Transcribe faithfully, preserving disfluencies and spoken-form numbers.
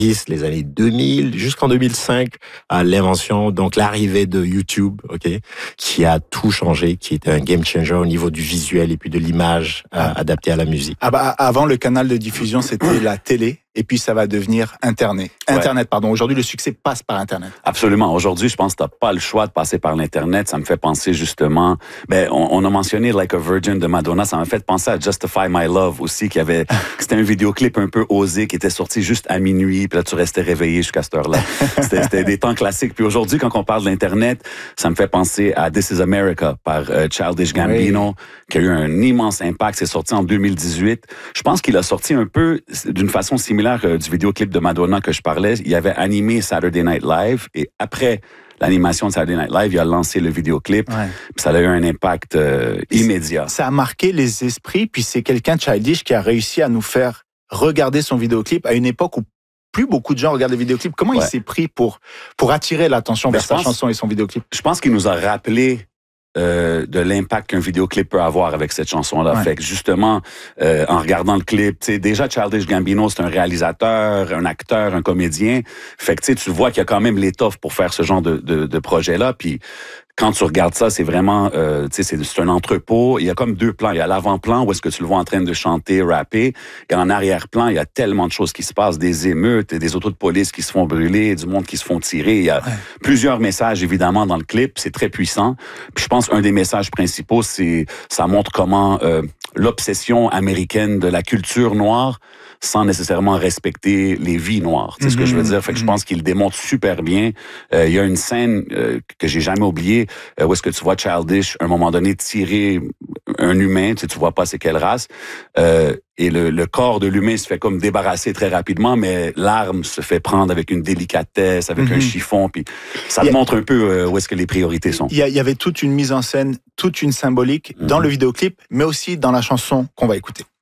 les années deux mille jusqu'en deux mille cinq, à l'invention, donc l'arrivée de YouTube, ok, qui a tout changé, qui était un game changer au niveau du visuel et puis de l'image euh, adaptée à la musique. Ah bah, avant, le canal de diffusion, c'était la télé. Et puis, ça va devenir Internet. Internet, ouais. pardon. Aujourd'hui, le succès passe par Internet. Absolument. Aujourd'hui, je pense que t'as pas le choix de passer par l'Internet. Ça me fait penser justement, ben, on, on a mentionné Like a Virgin de Madonna. Ça m'a fait penser à Justify My Love aussi, qui avait, c'était un vidéoclip un peu osé, qui était sorti juste à minuit. Puis là, tu restais réveillé jusqu'à cette heure-là. C'était, c'était des temps classiques. Puis aujourd'hui, quand on parle d'Internet, ça me fait penser à This is America par uh, Childish Gambino, oui. qui a eu un immense impact. C'est sorti en deux mille dix-huit. Je pense qu'il a sorti un peu d'une façon similaire du vidéoclip de Madonna que je parlais. Il avait animé Saturday Night Live et après l'animation de Saturday Night Live, il a lancé le vidéoclip. Ouais. Puis ça a eu un impact euh, immédiat. Ça a marqué les esprits, puis c'est quelqu'un de Childish qui a réussi à nous faire regarder son vidéoclip à une époque où plus beaucoup de gens regardent les vidéoclips. Comment ouais. il s'est pris pour, pour attirer l'attention vers sa chanson et son vidéoclip? Je pense qu'il nous a rappelé Euh, de l'impact qu'un vidéoclip peut avoir avec cette chanson-là. Ouais. Fait que justement, euh, en regardant le clip, tu sais, déjà Childish Gambino, c'est un réalisateur, un acteur, un comédien. Fait que tu sais, tu vois qu'il y a quand même l'étoffe pour faire ce genre de, de, de projet-là. Puis quand tu regardes ça, c'est vraiment, euh, tu sais, c'est, c'est un entrepôt. Il y a comme deux plans. Il y a l'avant-plan où est-ce que tu le vois en train de chanter, rapper. Et en arrière-plan, il y a tellement de choses qui se passent, des émeutes, des autos de police qui se font brûler, du monde qui se font tirer. Il y a ouais. plusieurs messages, évidemment, dans le clip. C'est très puissant. Puis je pense qu'un des messages principaux, c'est, ça montre comment euh, l'obsession américaine de la culture noire sans nécessairement respecter les vies noires. C'est mm-hmm. ce que je veux dire. Fait que mm-hmm. je pense qu'il démontre super bien. Euh, il y a une scène euh, que j'ai jamais oubliée euh, où est-ce que tu vois Childish, à un moment donné, tirer un humain, tu sais, tu vois pas c'est quelle race, euh, et le, le corps de l'humain se fait comme débarrasser très rapidement, mais l'arme se fait prendre avec une délicatesse, avec mm-hmm. un chiffon, puis ça te montre un peu euh, où est-ce que les priorités sont. Il y, a, il y avait toute une mise en scène, toute une symbolique mm-hmm. dans le vidéoclip, mais aussi dans la chanson qu'on va écouter.